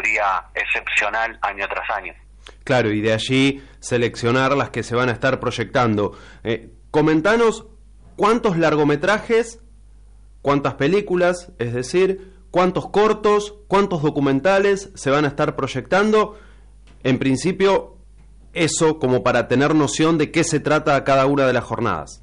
curaduría excepcional año tras año. Claro, y de allí seleccionar las que se van a estar proyectando. Comentanos cuántos largometrajes, cuántas películas, es decir, cuántos cortos, cuántos documentales se van a estar proyectando. En principio, eso como para tener noción de qué se trata cada una de las jornadas.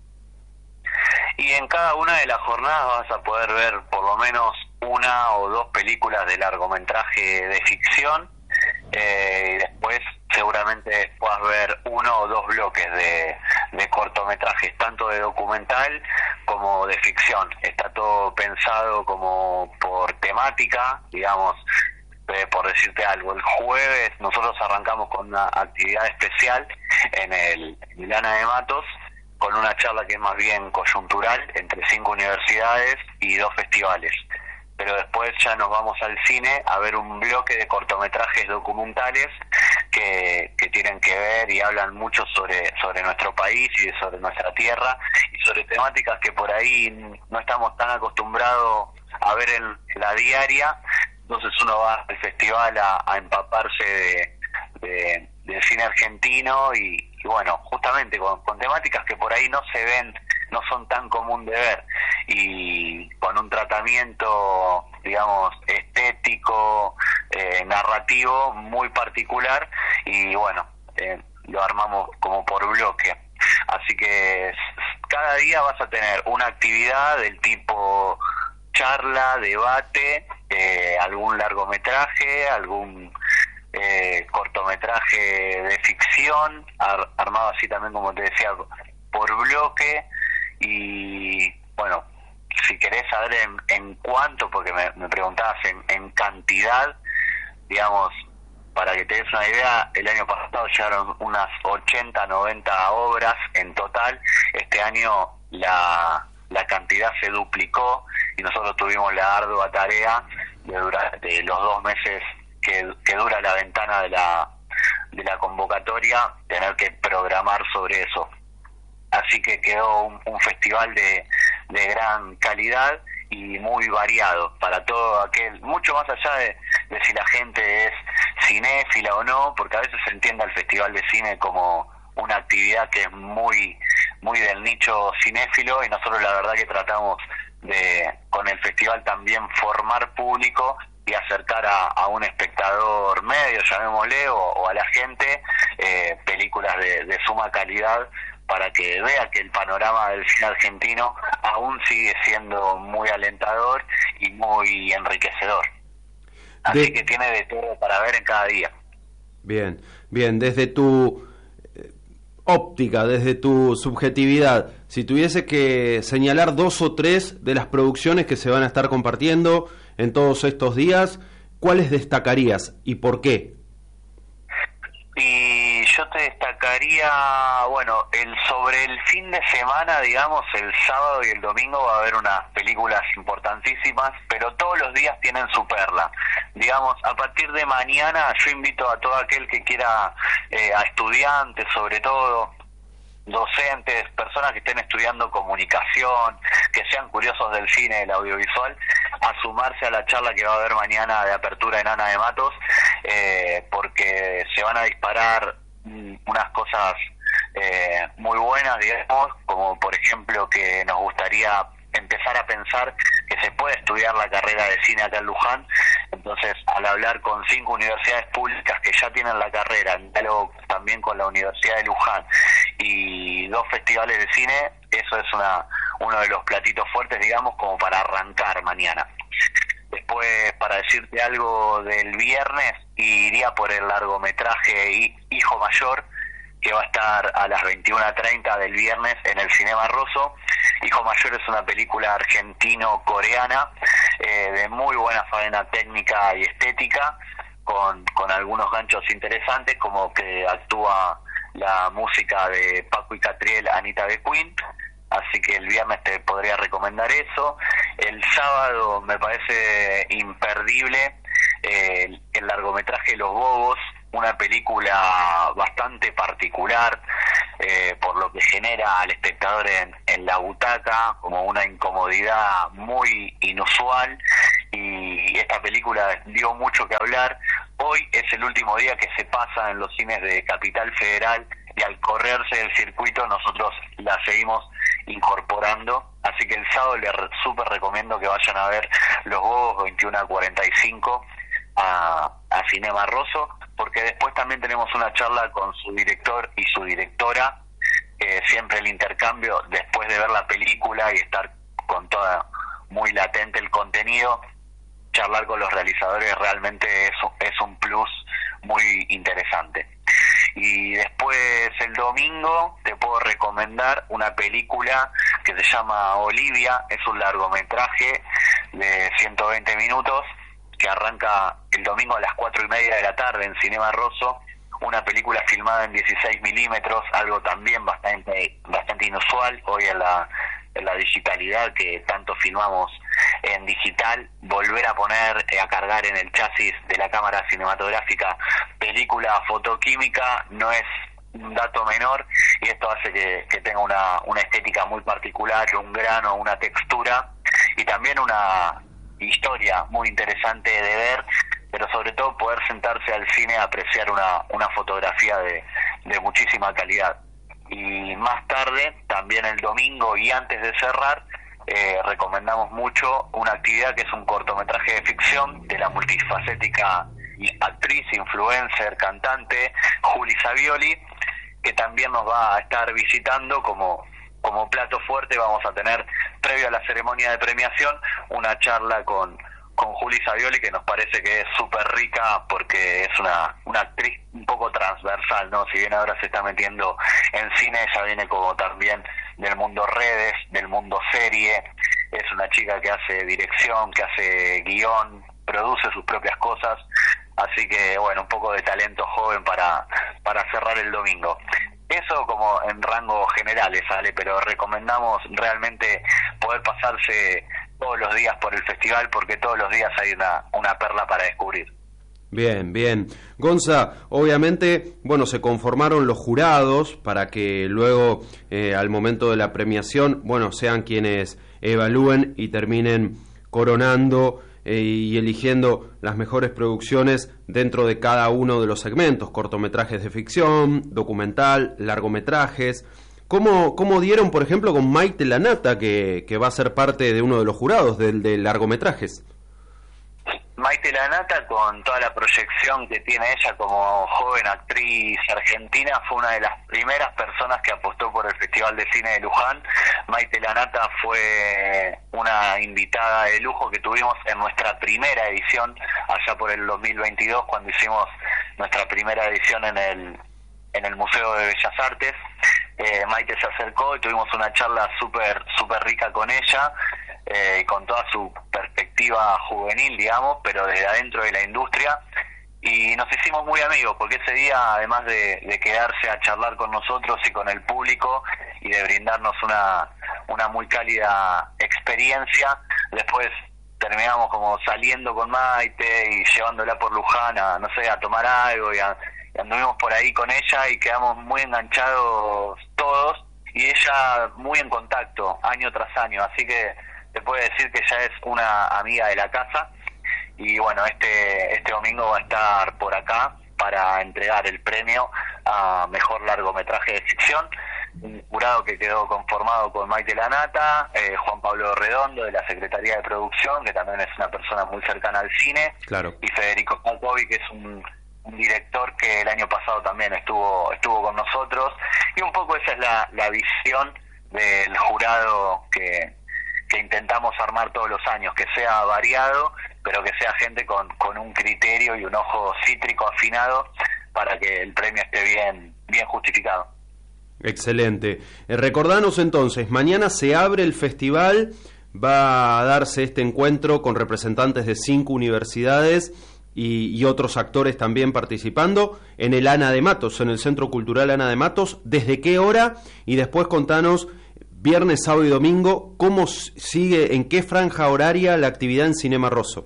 Y en cada una de las jornadas vas a poder ver por lo menos una o dos películas de largometraje de ficción, y después seguramente puedas ver uno o dos bloques de cortometrajes, tanto de documental como de ficción. Está todo pensado como por temática, digamos, por decirte algo. El jueves nosotros arrancamos con una actividad especial en el Ana de Matos, con una charla que es más bien coyuntural entre 5 universidades y 2 festivales. Pero después ya nos vamos al cine a ver un bloque de cortometrajes documentales que tienen que ver y hablan mucho sobre nuestro país y sobre nuestra tierra y sobre temáticas que por ahí no estamos tan acostumbrados a ver en la diaria. Entonces uno va al festival a empaparse del cine argentino y bueno, justamente con temáticas que por ahí no se ven, no son tan común de ver, y con un tratamiento, digamos, estético, narrativo muy particular, y bueno, lo armamos como por bloque. Así que cada día vas a tener una actividad del tipo charla, debate, algún largometraje, algún cortometraje de ficción, armado así también, como te decía, por bloque. Y bueno, si querés saber en cuánto, porque me preguntabas en cantidad, digamos, para que te des una idea, el año pasado llegaron unas 80, 90 obras en total. Este año la cantidad se duplicó y nosotros tuvimos la ardua tarea de durante los 2 meses que dura la ventana de la convocatoria, tener que programar sobre eso. Así que quedó un festival de gran calidad y muy variado para todo aquel, mucho más allá de si la gente es cinéfila o no, porque a veces se entiende al festival de cine como una actividad que es muy del nicho cinéfilo, y nosotros la verdad que tratamos de, con el festival, también formar público y acercar a un espectador medio, llamémosle, o a la gente, películas de suma calidad, para que vea que el panorama del cine argentino aún sigue siendo muy alentador y muy enriquecedor. Así que tiene de todo para ver en cada día. Bien, desde tu óptica, desde tu subjetividad, si tuviese que señalar 2 o 3 de las producciones que se van a estar compartiendo en todos estos días, ¿cuáles destacarías y por qué? Y yo te destacaría, bueno, sobre el fin de semana, digamos, el sábado y el domingo va a haber unas películas importantísimas, pero todos los días tienen su perla. Digamos, a partir de mañana yo invito a todo aquel que quiera, a estudiantes sobre todo, docentes, personas que estén estudiando comunicación, que sean curiosos del cine, del audiovisual, a sumarse a la charla que va a haber mañana de apertura en Ana de Matos, porque se van a disparar unas cosas muy buenas, digamos, como por ejemplo que nos gustaría empezar a pensar que se puede estudiar la carrera de cine acá en Luján. Entonces, al hablar con 5 universidades públicas que ya tienen la carrera, en diálogo también con la Universidad de Luján, y 2 festivales de cine, eso es uno de los platitos fuertes, digamos, como para arrancar mañana. Después, para decirte algo del viernes, iría por el largometraje Hijo Mayor, que va a estar a las 21:30 del viernes en el Cinema Rosso. Hijo Mayor es una película argentino-coreana de muy buena faena técnica y estética, con algunos ganchos interesantes, como que actúa la música de Paco y Catriel, Anita de Queen. Así que el viernes te podría recomendar eso. El sábado me parece imperdible el largometraje Los Bobos, una película bastante particular, por lo que genera al espectador en la butaca, como una incomodidad muy inusual, y esta película dio mucho que hablar. Hoy es el último día que se pasa en los cines de Capital Federal y al correrse el circuito nosotros la seguimos incorporando, así que el sábado les súper recomiendo que vayan a ver Los Bobos 21:45 a Cinema Rosso, porque después también tenemos una charla con su director y su directora, siempre el intercambio después de ver la película y estar con toda muy latente el contenido, charlar con los realizadores realmente es un plus muy interesante. Y después el domingo te puedo recomendar una película que se llama Olivia, es un largometraje de 120 minutos que arranca el domingo a las 4:30 de la tarde en Cinema Rosso, una película filmada en 16 milímetros, algo también bastante inusual hoy en la digitalidad, que tanto filmamos en digital, volver a poner a cargar en el chasis de la cámara cinematográfica película fotoquímica no es un dato menor, y esto hace que tenga una estética muy particular, un grano, una textura y también una historia muy interesante de ver, pero sobre todo poder sentarse al cine a apreciar una fotografía de muchísima calidad. Y más tarde, también el domingo y antes de cerrar, recomendamos mucho una actividad que es un cortometraje de ficción de la multifacética actriz, influencer, cantante Juli Savioli, que también nos va a estar visitando como plato fuerte. Vamos a tener, previo a la ceremonia de premiación, una charla con Juli Savioli, que nos parece que es súper rica porque es una actriz un poco transversal, ¿no? Si bien ahora se está metiendo en cine, ella viene como también del mundo redes, del mundo serie, es una chica que hace dirección, que hace guión, produce sus propias cosas, así que bueno, un poco de talento joven para cerrar el domingo. Eso como en rangos generales, ¿sale? Pero recomendamos realmente poder pasarse todos los días por el festival, porque todos los días hay una perla para descubrir. Bien, bien. Gonza, obviamente, bueno, se conformaron los jurados para que luego, al momento de la premiación, bueno, sean quienes evalúen y terminen coronando y eligiendo las mejores producciones dentro de cada uno de los segmentos: cortometrajes de ficción, documental, largometrajes. ¿Cómo dieron, por ejemplo, con Maite Lanata, que va a ser parte de uno de los jurados de largometrajes? Maite Lanata, con toda la proyección que tiene ella como joven actriz argentina, fue una de las primeras personas que apostó por el Festival de Cine de Luján. Maite Lanata fue una invitada de lujo que tuvimos en nuestra primera edición, allá por el 2022, cuando hicimos nuestra primera edición en el Museo de Bellas Artes. Maite se acercó y tuvimos una charla súper rica con ella, con toda su perspectiva juvenil, digamos, pero desde adentro de la industria, y nos hicimos muy amigos, porque ese día, además de quedarse a charlar con nosotros y con el público y de brindarnos una muy cálida experiencia, después terminamos como saliendo con Maite y llevándola por Luján a tomar algo, y anduvimos por ahí con ella y quedamos muy enganchados todos, y ella muy en contacto año tras año, así que te puedo decir que ya es una amiga de la casa. Y bueno, este domingo va a estar por acá para entregar el premio a mejor largometraje de ficción, un jurado que quedó conformado con Maite Lanata, Juan Pablo Redondo de la Secretaría de Producción, que también es una persona muy cercana al cine, claro, y Federico Falcovi, que es un director que el año pasado también estuvo con nosotros, y un poco esa es la visión del jurado que intentamos armar todos los años, que sea variado, pero que sea gente con un criterio y un ojo cítrico afinado para que el premio esté bien justificado. Excelente. Recordanos entonces, mañana se abre el festival, va a darse este encuentro con representantes de 5 universidades y otros actores también participando en el Ana de Matos, en el Centro Cultural Ana de Matos. ¿Desde qué hora? Y después contanos, viernes, sábado y domingo, ¿cómo sigue, en qué franja horaria la actividad en Cinema Rosso?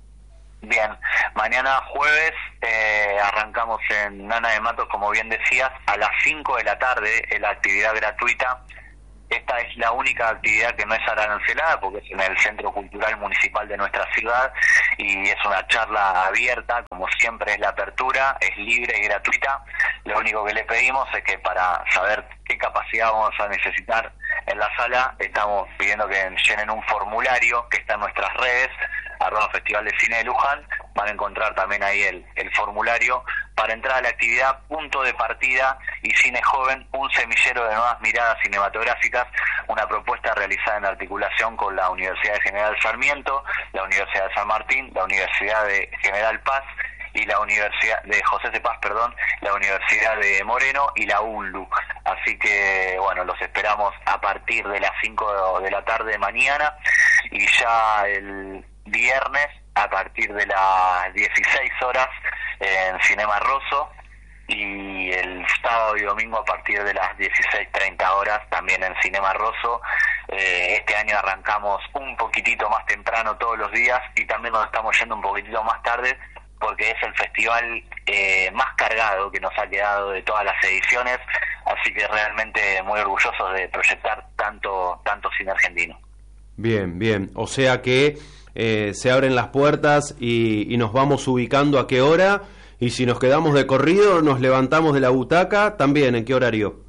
Bien, mañana jueves arrancamos en Ana de Matos, como bien decías, a las 5 de la tarde, la actividad gratuita Esta es la única actividad que no es arancelada porque es en el Centro Cultural Municipal de nuestra ciudad y es una charla abierta, como siempre es la apertura, es libre y gratuita. Lo único que le pedimos es que para saber qué capacidad vamos a necesitar en la sala, estamos pidiendo que llenen un formulario que está en nuestras redes, @Festival de Cine de Luján. Van a encontrar también ahí el formulario para entrar a la actividad Punto de Partida y Cine Joven, un semillero de nuevas miradas cinematográficas, una propuesta realizada en articulación con la Universidad de General Sarmiento, la Universidad de San Martín, la Universidad de General Paz y la Universidad de José de Paz, la Universidad de Moreno y la UNLU. Así que, bueno, los esperamos a partir de las 5 de la tarde de mañana y ya el viernes a partir de las 16 horas en Cinema Rosso y el sábado y domingo a partir de las 16:30 horas también en Cinema Rosso. Este año arrancamos un poquitito más temprano todos los días y también nos estamos yendo un poquitito más tarde porque es el festival más cargado que nos ha quedado de todas las ediciones, así que realmente muy orgullosos de proyectar tanto cine argentino. Bien, bien, o sea que se abren las puertas y nos vamos ubicando a qué hora, y si nos quedamos de corrido, nos levantamos de la butaca, también, ¿en qué horario?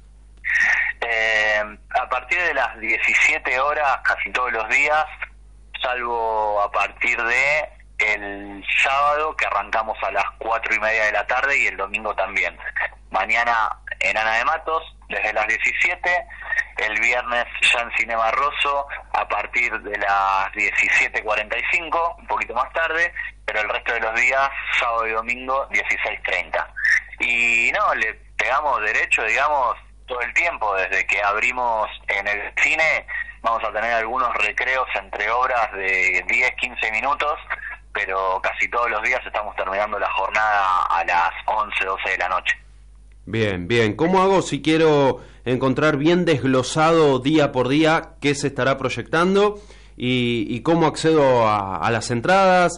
A partir de las 17 horas, casi todos los días, salvo a partir de el sábado, que arrancamos a las 4:30 de la tarde, y el domingo también. Mañana en Ana de Matos, desde las 17, el viernes ya en Cinema Rosso, a partir de las 17:45, un poquito más tarde, pero el resto de los días, sábado y domingo, 16:30. Y no, le pegamos derecho, digamos, todo el tiempo, desde que abrimos en el cine, vamos a tener algunos recreos entre obras de 10-15 minutos, pero casi todos los días estamos terminando la jornada a las 11-12 de la noche. Bien, bien. ¿Cómo hago si quiero encontrar bien desglosado día por día qué se estará proyectando y cómo accedo a las entradas,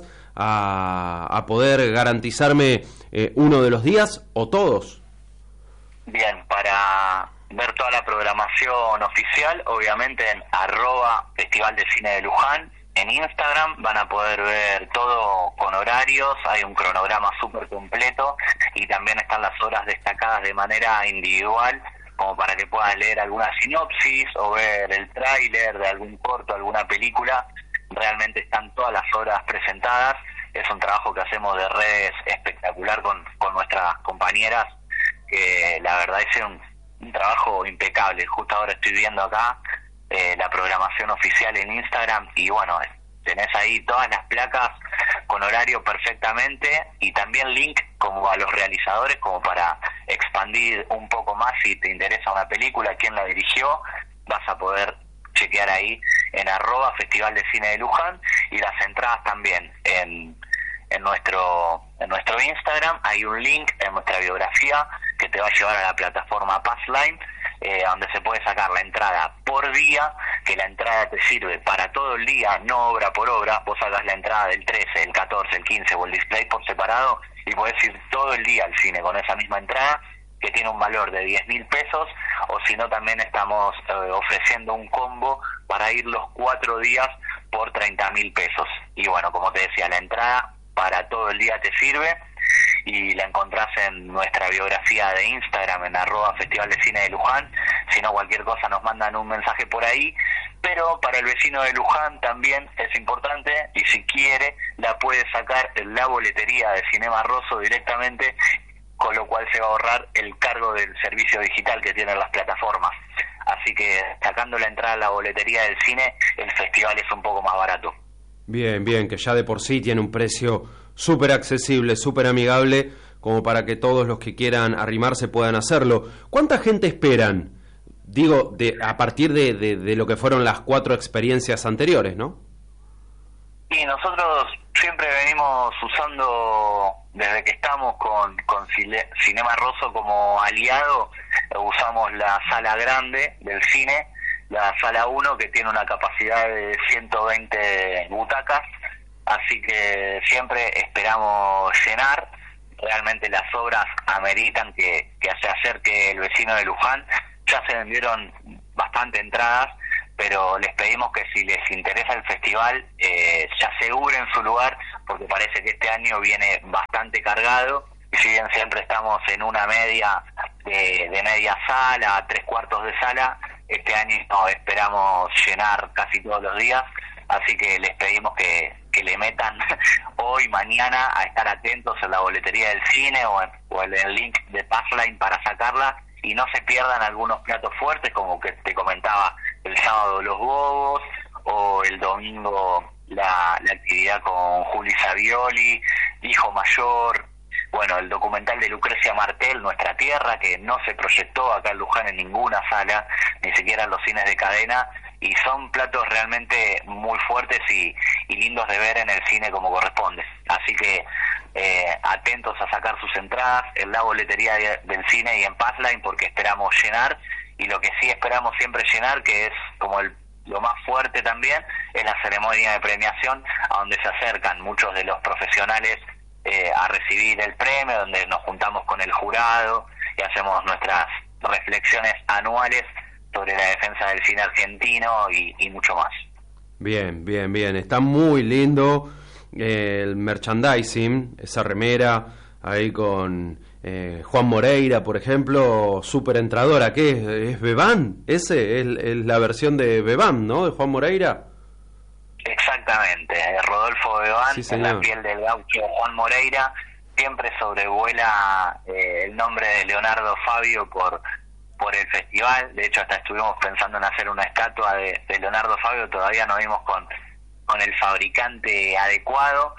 a poder garantizarme uno de los días o todos? Bien, para ver toda la programación oficial, obviamente en @Festival de Cine de Luján, en Instagram van a poder ver todo con horarios, hay un cronograma súper completo y también están las horas destacadas de manera individual, como para que puedas leer alguna sinopsis o ver el tráiler de algún corto, alguna película. Realmente están todas las horas presentadas, es un trabajo que hacemos de redes espectacular con nuestras compañeras, que la verdad es un trabajo impecable. Justo ahora estoy viendo acá la programación oficial en Instagram y bueno, tenés ahí todas las placas con horario perfectamente y también link como a los realizadores, como para expandir un poco más. Si te interesa una película, quién la dirigió, vas a poder chequear ahí en @Festival de Cine de Luján, y las entradas también en nuestro Instagram. Hay un link en nuestra biografía que te va a llevar a la plataforma Passline, donde se puede sacar la entrada por día, que la entrada te sirve para todo el día, no obra por obra. Vos sacas la entrada del 13, el 14, el 15 o el display por separado y podés ir todo el día al cine con esa misma entrada, que tiene un valor de 10.000 pesos, o si no también estamos ofreciendo un combo para ir los 4 días por 30.000 pesos. Y bueno, como te decía, la entrada para todo el día te sirve y la encontrás en nuestra biografía de Instagram en @Festival de Cine de Luján. Si no, cualquier cosa nos mandan un mensaje por ahí, pero para el vecino de Luján también es importante, y si quiere la puede sacar en la boletería de Cinema Rosso directamente, con lo cual se va a ahorrar el cargo del servicio digital que tienen las plataformas. Así que sacando la entrada a la boletería del cine, el festival es un poco más barato. Bien, bien, que ya de por sí tiene un precio súper accesible, súper amigable, como para que todos los que quieran arrimarse puedan hacerlo. ¿Cuánta gente esperan? Digo, a partir de lo que fueron las 4 experiencias anteriores, ¿no? Y nosotros siempre venimos usando, desde que estamos con Cinema Rosso como aliado, usamos la sala grande del cine, la sala 1, que tiene una capacidad de 120 butacas, así que siempre esperamos llenar. Realmente las obras ameritan que se acerque el vecino de Luján. Ya se vendieron bastante entradas, pero les pedimos que si les interesa el festival se aseguren su lugar, porque parece que este año viene bastante cargado, y si bien siempre estamos en una media de media sala a 3/4 de sala, este año esperamos llenar casi todos los días, así que les pedimos que le metan hoy, mañana, a estar atentos en la boletería del cine o en el link de Passline para sacarla, y no se pierdan algunos platos fuertes, como que te comentaba, el sábado los bobos, o el domingo la actividad con Juli Savioli, Hijo Mayor, bueno, el documental de Lucrecia Martel, Nuestra Tierra, que no se proyectó acá en Luján en ninguna sala, ni siquiera en los cines de cadena, y son platos realmente muy fuertes y lindos de ver en el cine como corresponde. Así que atentos a sacar sus entradas en la boletería del cine y en Passline, porque esperamos llenar, y lo que sí esperamos siempre llenar, que es como lo más fuerte también, es la ceremonia de premiación, a donde se acercan muchos de los profesionales a recibir el premio, donde nos juntamos con el jurado y hacemos nuestras reflexiones anuales sobre la defensa del cine argentino y mucho más. Bien, bien, bien. Está muy lindo el merchandising, esa remera ahí con Juan Moreira, por ejemplo, súper entradora. ¿Qué es Bebán? Ese es la versión de Bebán, ¿no? De Juan Moreira. Exactamente, Rodolfo Bebán, sí, en la piel del gaucho Juan Moreira. Siempre sobrevuela el nombre de Leonardo Fabio por el festival. De hecho, hasta estuvimos pensando en hacer una estatua de Leonardo Fabio, todavía no vimos con el fabricante adecuado.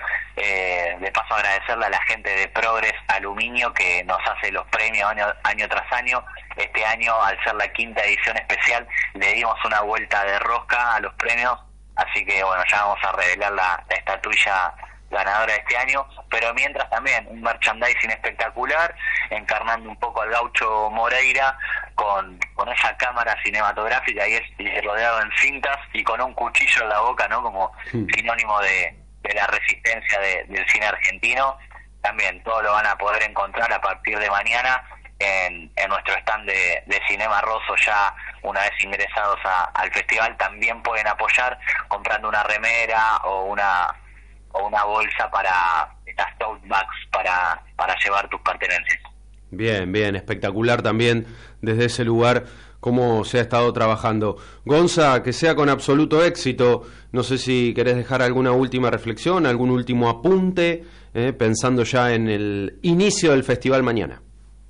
De paso, agradecerle a la gente de Progress Aluminio, que nos hace los premios año tras año. Este año, al ser la 5ª edición especial, le dimos una vuelta de rosca a los premios, así que bueno, ya vamos a revelar la estatuilla ganadora de este año, pero mientras también un merchandising espectacular, encarnando un poco al gaucho Moreira, con esa cámara cinematográfica y rodeado en cintas y con un cuchillo en la boca, ¿no? Como sinónimo de la resistencia del cine argentino. También todo lo van a poder encontrar a partir de mañana en nuestro stand de Cinema Rosso. Ya una vez ingresados al festival, también pueden apoyar comprando una remera o una bolsa para estas tote bags para llevar tus pertenencias. Bien, bien, espectacular también desde ese lugar cómo se ha estado trabajando. Gonza, que sea con absoluto éxito. No sé si querés dejar alguna última reflexión, algún último apunte, pensando ya en el inicio del festival mañana.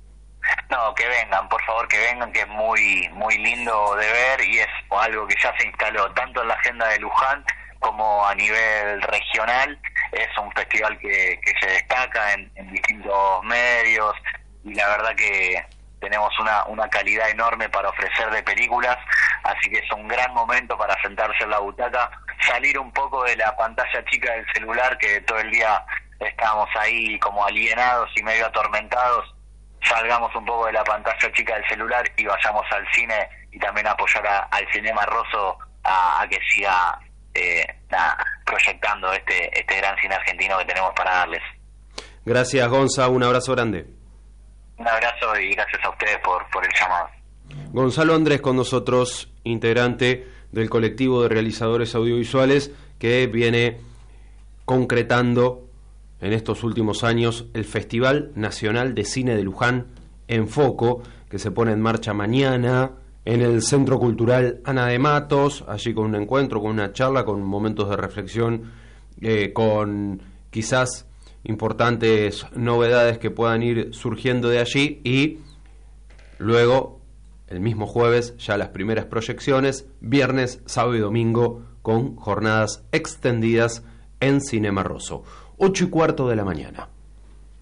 No, que vengan, por favor, que vengan, que es muy muy lindo de ver, y es algo que ya se instaló tanto en la agenda de Luján como a nivel regional. Es un festival que se destaca en distintos medios, y la verdad que tenemos una calidad enorme para ofrecer de películas, así que es un gran momento para sentarse en la butaca, salir un poco de la pantalla chica del celular, que todo el día estábamos ahí como alienados y medio atormentados. Salgamos un poco de la pantalla chica del celular y vayamos al cine, y también apoyar al Cinema Rosso a que siga proyectando este gran cine argentino que tenemos para darles. Gracias, Gonza, un abrazo grande. Un abrazo y gracias a ustedes por el llamado. Gonzalo Andrés con nosotros, integrante del colectivo de realizadores audiovisuales que viene concretando en estos últimos años el Festival Nacional de Cine de Luján en Foco, que se pone en marcha mañana en el Centro Cultural Ana de Matos, allí con un encuentro, con una charla, con momentos de reflexión, con quizás importantes novedades que puedan ir surgiendo de allí, y luego el mismo jueves ya las primeras proyecciones, viernes, sábado y domingo, con jornadas extendidas en Cinema Rosso. 8:15 de la mañana.